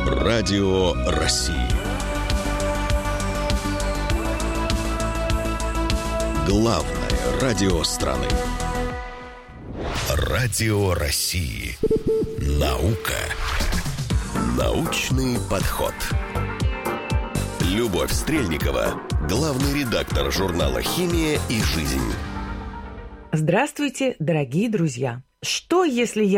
Радио России. Главное радио страны. Радио России. Наука. Научный подход. Любовь Стрельникова, главный редактор журнала «Химия и жизнь». Здравствуйте, дорогие друзья! Что, если я